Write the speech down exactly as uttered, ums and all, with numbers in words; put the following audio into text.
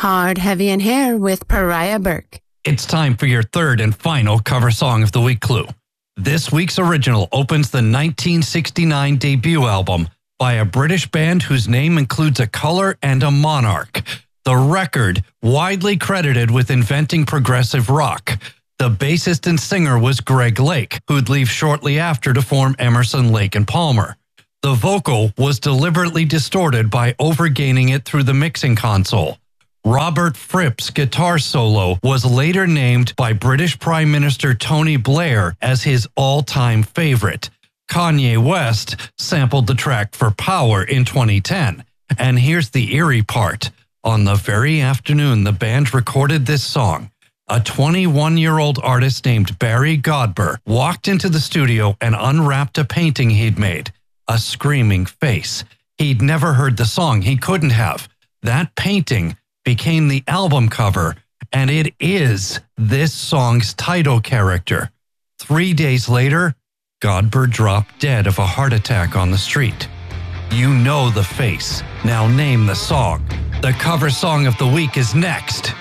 Hard, Heavy, and Hair with Pariah Burke. It's time for your third and final cover song of the week clue. This week's original opens the nineteen sixty-nine debut album by a British band whose name includes a color and a monarch. The record, widely credited with inventing progressive rock. The bassist and singer was Greg Lake, who'd leave shortly after to form Emerson, Lake and Palmer. The vocal was deliberately distorted by overgaining it through the mixing console. Robert Fripp's guitar solo was later named by British Prime Minister Tony Blair as his all-time favorite. Kanye West sampled the track for Power in twenty ten. And here's the eerie part. On the very afternoon the band recorded this song, a twenty-one-year-old artist named Barry Godber walked into the studio and unwrapped a painting he'd made, a screaming face. He'd never heard the song. He couldn't have. That painting became the album cover, and it is this song's title character. Three days later, Godber dropped dead of a heart attack on the street. You know the face. Now name the song. The cover song of the week is next.